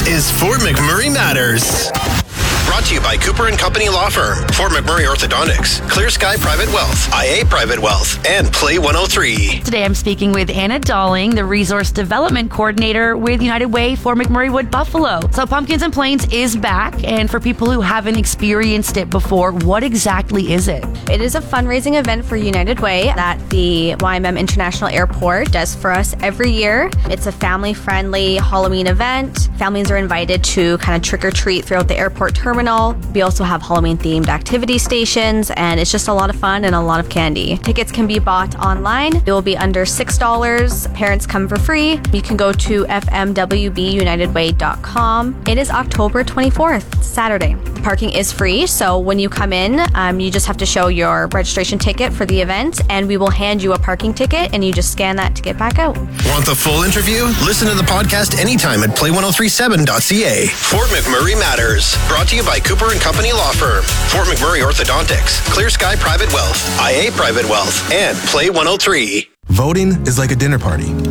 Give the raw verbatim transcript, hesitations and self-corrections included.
This is Fort McMurray Matters. Brought to you by Cooper and Company Law Firm, Fort McMurray Orthodontics, Clear Sky Private Wealth, I A Private Wealth, and Play one oh three. Today I'm speaking with Anna Dalling, the Resource Development Coordinator with United Way for McMurray Wood Buffalo. So Pumpkins and Plains is back, and for people who haven't experienced it before, what exactly is it? It is a fundraising event for United Way that the Y M M International Airport does for us every year. It's a family-friendly Halloween event. Families are invited to kind of trick-or-treat throughout the airport terminal. We also have Halloween-themed activity stations, and it's just a lot of fun and a lot of candy. Tickets can be bought online. They will be under six dollars. Parents come for free. You can go to f m w b united way dot com. It is October twenty-fourth, Saturday. Parking is free, so when you come in, um, you just have to show your registration ticket for the event, and we will hand you a parking ticket, and you just scan that to get back out. Want the full interview? Listen to the podcast anytime at play one oh three seven dot c a. Fort McMurray Matters. Brought to you by Cooper and Company Law Firm, Fort McMurray Orthodontics, Clear Sky Private Wealth, I A Private Wealth, and Play one oh three. Voting is like a dinner party.